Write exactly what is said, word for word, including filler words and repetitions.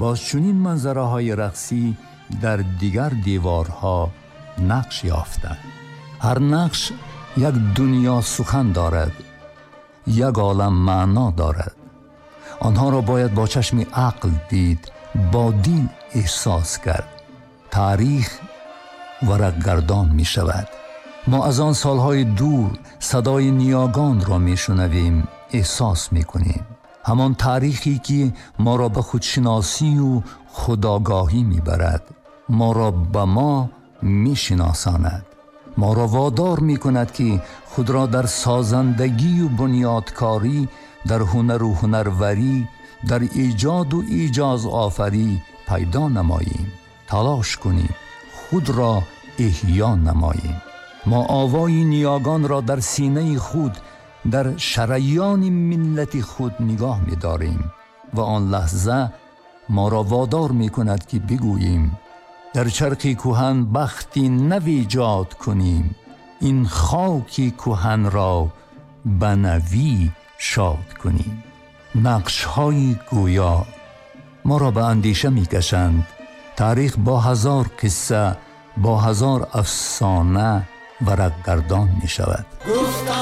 باز چنین منظره های رقصی در دیگر دیوارها نقش یافتند. هر نقش یک دنیا سخن دارد، یک عالم معنا دارد. آنها را باید با چشم عقل دید، با دل احساس کرد. تاریخ ورقگردان می شود. ما از آن سالهای دور صدای نیاگان را می شنویم، احساس می کنیم. همان تاریخی که ما را به خودشناسی و خودآگاهی می برد، ما را به ما می شناساند، ما را وادار می کند که خود را در سازندگی و بنیادکاری، در هنر و هنروری، در ایجاد و ایجاز آفری پیدا نماییم، تلاش کنیم، خود را احیا نماییم. ما آوای نیاگان را در سینه خود، در شریان ملت خود نگاه می داریم و آن لحظه ما را وادار می کند که بگوییم در چرخ کهن بختی نو ایجاد کنیم، این خاک کهن را به نوی شاد کنیم. نقش های گویا ما را به اندیشه می کشند. تاریخ با هزار قصه، با هزار افسانه ورقگردان می شود.